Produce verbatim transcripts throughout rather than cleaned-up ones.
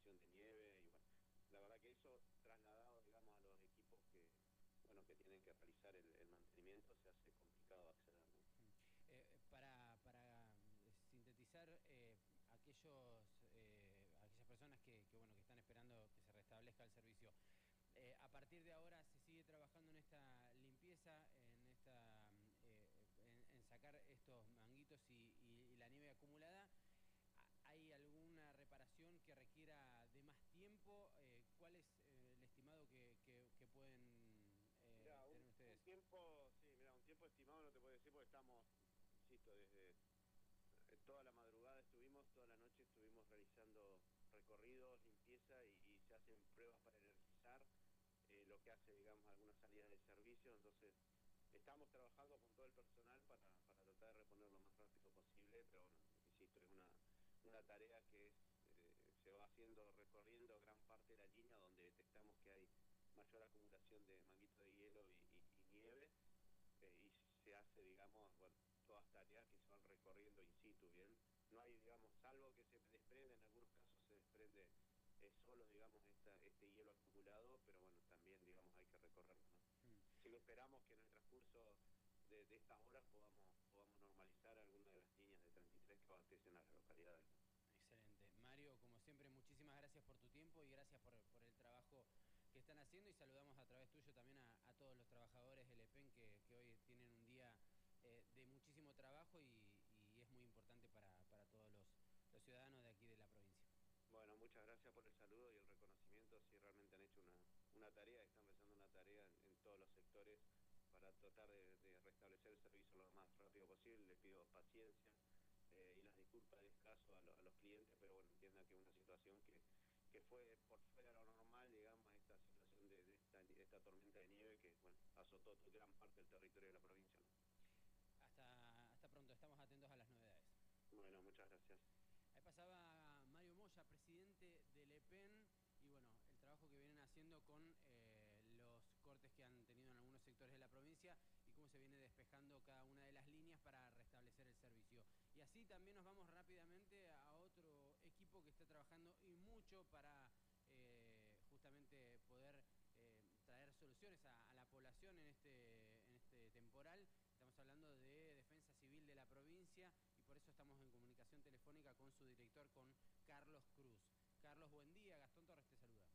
acumulación de nieve y bueno, la verdad que eso trasladado, digamos, a los equipos que, bueno, que tienen que realizar el, el mantenimiento, se hace complicado acceder, ¿no? Eh, para, para sintetizar, eh, aquellos, eh, aquellas personas que, que, bueno, que están esperando que se restablezca el servicio, eh, a partir de ahora se sigue trabajando en esta limpieza, en, esta, eh, en, en sacar estos manguitos y, y, y la nieve acumulada. ¿Hay alguna reparación que requiera de más tiempo? Eh, ¿Cuál es eh, el estimado que, que, que pueden eh, Mira, un, tener un ustedes? tiempo, sí, mira, un tiempo estimado no te puedo decir porque estamos, insisto, desde eh, toda la madrugada estuvimos, toda la noche estuvimos realizando recorridos, limpieza y, y se hacen pruebas para energizar, eh, lo que hace, digamos, algunas salidas de servicio, entonces estamos trabajando con todo el personal para, para tratar de reponer lo más rápido posible, pero bueno, insisto, es una, una tarea que es, eh, se va haciendo recorriendo gran parte de la línea donde detectamos que hay mayor acumulación de manguitos de hielo y, y, y nieve, eh, y se hace, digamos, bueno, todas tareas que se van recorriendo in situ, ¿bien? No hay, digamos, salvo que se desprende, en algunos casos se desprende eh, solo, digamos, esta, este hielo acumulado, pero bueno, también, digamos, hay que recorrerlo, ¿no? Mm. Así que esperamos que en el transcurso de, de estas horas podamos, podamos normalizar alguna de las líneas de treinta y tres que abastecen a las localidades, ¿no? Excelente. Mario, como siempre, muchísimas gracias por tu tiempo y gracias por, por el trabajo que están haciendo, y saludamos a través tuyo también a, a todos los trabajadores del E P E N que, que hoy tienen un día eh, de muchísimo trabajo y, y es muy importante para, para todos los, los ciudadanos de aquí de la provincia. Bueno, muchas gracias por el saludo y el reconocimiento. Sí, realmente han hecho una, una tarea, están realizando una tarea en, en todos los sectores para tratar de, de restablecer el servicio lo más rápido posible. Les pido paciencia eh, y las disculpas de caso a, lo, a los clientes, pero bueno, entiendan que es una situación que, que fue por fuera de lo normal, digamos, esta situación de, de, esta, de esta tormenta de nieve que, bueno, azotó gran parte del territorio de la provincia, ¿no? Hasta, hasta pronto, estamos atentos a las novedades. Bueno, muchas gracias. Ahí pasaba Mario Moya, presidente del E P E N, y bueno, el trabajo que vienen haciendo con eh, los cortes que han tenido en algunos sectores de la provincia y cómo se viene despejando cada una de las líneas para restablecer el servicio. Y así también nos vamos rápidamente a otro equipo que está trabajando y mucho para eh, justamente poder eh, traer soluciones a, a la población en este, en este temporal. Estamos hablando de Defensa Civil de la provincia y por eso estamos en comunicación telefónica con su director, con Carlos Cruz. Carlos, buen día. Gastón Torres te saluda.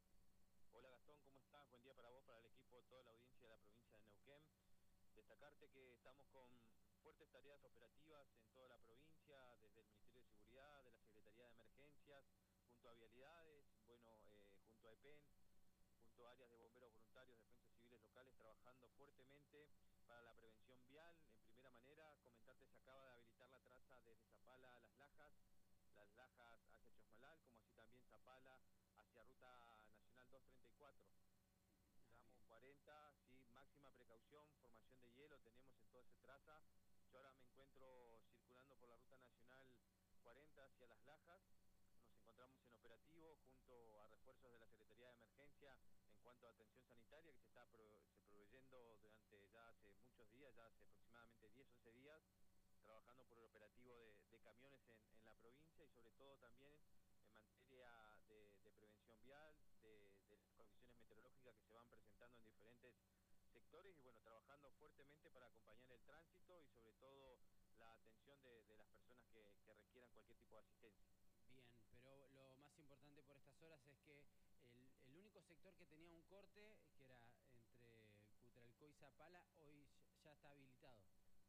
Hola Gastón, ¿cómo estás? Buen día para vos, para el equipo, toda la audiencia de la provincia de Neuquén. Destacarte que estamos con fuertes tareas operativas en toda la provincia, desde el Ministerio de Seguridad, de la Secretaría de Emergencias, junto a Vialidades, bueno, eh, junto a E P E N, junto a áreas de bomberos voluntarios, defensas civiles locales, trabajando fuertemente para la prevención vial. En primera manera, comentarte, se acaba de habilitar la traza desde Zapala a Las Lajas, Las Lajas hacia Chosmalal, como así también Zapala hacia Ruta Nacional doscientos treinta y cuatro. Ah, Tramo bien. cuarenta, sí, máxima precaución, formación de hielo tenemos en toda esa traza. Yo ahora me encuentro circulando por la Ruta Nacional cuarenta hacia Las Lajas. Nos encontramos en operativo junto a refuerzos de la Secretaría de Emergencia en cuanto a atención sanitaria que se está pro, se proveyendo durante ya hace muchos días, ya hace aproximadamente diez, once días, trabajando por el operativo de, de camiones en, en la provincia y sobre todo también en materia de, de prevención vial, de, de las condiciones meteorológicas que se van presentando en diferentes sectores y bueno, trabajando fuertemente para acompañar el tránsito y sobre todo la atención de, de las personas que, que requieran cualquier tipo de asistencia. Bien, pero lo más importante por estas horas es que el, el único sector que tenía un corte, que era entre Cutralcó y Zapala, hoy ya está habilitado.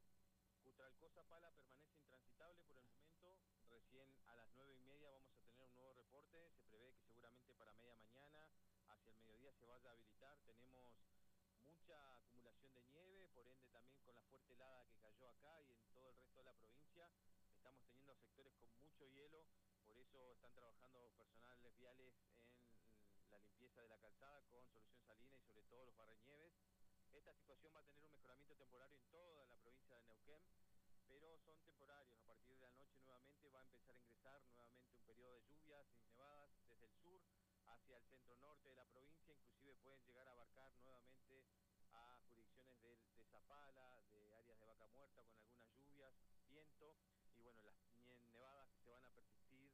Cutralcó Zapala permanece intransitable por el momento. Recién a las nueve y media vamos a tener un nuevo reporte. Se prevé que seguramente para media mañana, hacia el mediodía, se vaya a habilitar. Tenemos mucha acumulación de nieve, por ende también con la fuerte helada que cayó acá y en todo el resto de la provincia. Estamos teniendo sectores con mucho hielo, por eso están trabajando personales viales en la limpieza de la calzada con solución salina y sobre todo los barrenieves. Esta situación va a tener un mejoramiento temporario en toda la provincia de Neuquén, pero son temporarios. A partir de la noche nuevamente va a empezar a ingresar nuevamente un periodo de lluvias y nevadas desde el sur hacia el centro norte de la provincia, inclusive pueden llegar a abarcar nuevamente a jurisdicciones de, de Zapala, de áreas de Vaca Muerta con algunas lluvias, viento.